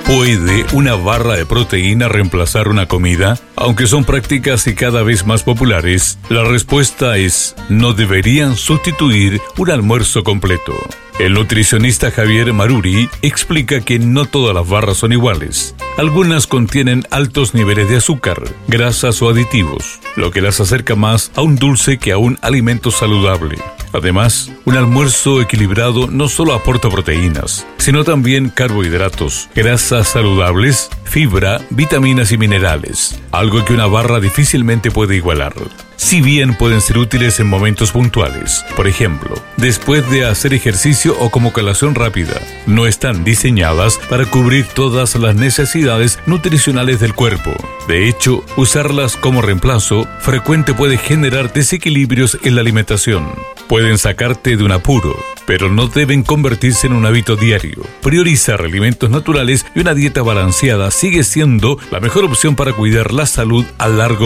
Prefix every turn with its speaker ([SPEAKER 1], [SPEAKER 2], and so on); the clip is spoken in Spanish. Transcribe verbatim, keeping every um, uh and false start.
[SPEAKER 1] ¿Puede una barra de proteína reemplazar una comida? Aunque son prácticas y cada vez más populares, la respuesta es: no deberían sustituir un almuerzo completo. El nutricionista Javier Maruri explica que no todas las barras son iguales. Algunas contienen altos niveles de azúcar, grasas o aditivos, lo que las acerca más a un dulce que a un alimento saludable. Además, un almuerzo equilibrado no solo aporta proteínas, sino también carbohidratos, grasas saludables, fibra, vitaminas y minerales, algo que una barra difícilmente puede igualar. Si bien pueden ser útiles en momentos puntuales, por ejemplo, después de hacer ejercicio o como colación rápida, no están diseñadas para cubrir todas las necesidades nutricionales del cuerpo. De hecho, usarlas como reemplazo frecuente puede generar desequilibrios en la alimentación. Pueden sacarte de un apuro, pero no deben convertirse en un hábito diario. Priorizar alimentos naturales y una dieta balanceada sigue siendo la mejor opción para cuidar la salud a largo